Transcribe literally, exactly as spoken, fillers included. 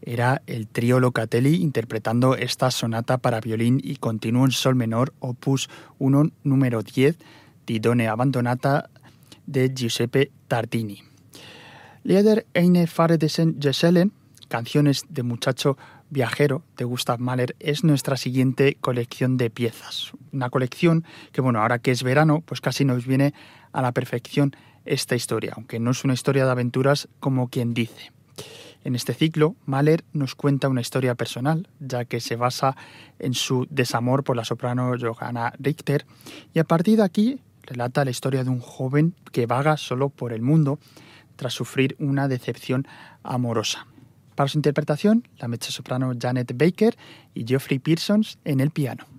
era el trío Locatelli interpretando esta sonata para violín y continuo en sol menor, opus uno, número diez, di Donne abbandonata de Giuseppe Tartini. Lieder eine Fahrt des Gesellen, canciones de muchacho viajero de Gustav Mahler, es nuestra siguiente colección de piezas. Una colección que, bueno, ahora que es verano, pues casi nos viene a la perfección esta historia, aunque no es una historia de aventuras como quien dice. En este ciclo, Mahler nos cuenta una historia personal, ya que se basa en su desamor por la soprano Johanna Richter, y a partir de aquí relata la historia de un joven que vaga solo por el mundo tras sufrir una decepción amorosa. Para su interpretación, la mezzosoprano Janet Baker y Geoffrey Pearson en el piano.